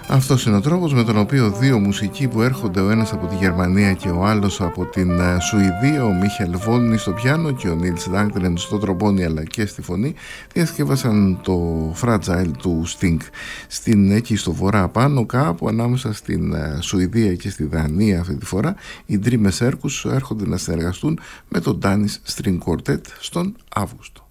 Αυτός είναι ο τρόπος με τον οποίο δύο μουσικοί που έρχονται ο ένας από τη Γερμανία και ο άλλος από την Σουηδία, ο Μίχελ Βόλνη στο πιάνο και ο Νίλς Λάγκρεν στο τρομπόνι αλλά και στη φωνή, διασκεύασαν το Fragile του Sting. Εκεί στο βορρά πάνω κάπου ανάμεσα στην Σουηδία και στη Δανία αυτή τη φορά, οι Dream Circus έρχονται να συνεργαστούν με το Danish String Quartet στον Αύγουστο.